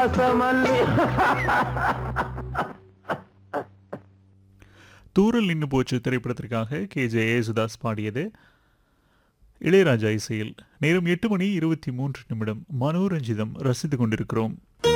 தூரல் நின்று போச்சு திரைப்படத்திற்காக KJ யேசுதாஸ் பாடியது இளையராஜா இசையில். நேரம் 8 மணி 23 நிமிடம். மனோரஞ்சிதம் ரசித்துக் கொண்டிருக்கிறோம்.